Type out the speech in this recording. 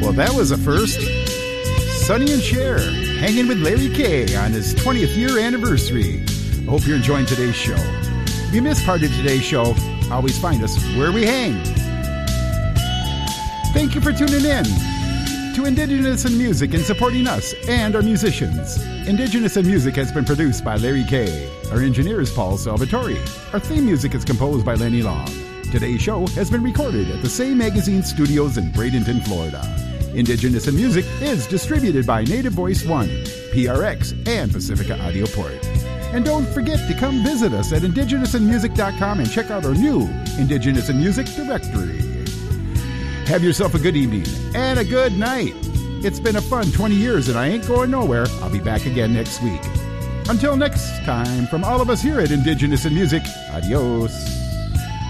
Well, that was a first. Sonny and Cher, hanging with Larry K on his 20th year anniversary. I hope you're enjoying today's show. If you missed part of today's show, always find us where we hang. Thank you for tuning in to Indigenous in Music and supporting us and our musicians. Indigenous in Music has been produced by Larry K. Our engineer is Paul Salvatore. Our theme music is composed by Lenny Long. Today's show has been recorded at the Say Magazine Studios in Bradenton, Florida. Indigenous in Music is distributed by Native Voice One, PRX, and Pacifica Audio Port. And don't forget to come visit us at indigenousinmusic.com and check out our new Indigenous in Music directory. Have yourself a good evening and a good night. It's been a fun 20 years and I ain't going nowhere. I'll be back again next week. Until next time, from all of us here at Indigenous in Music, adios.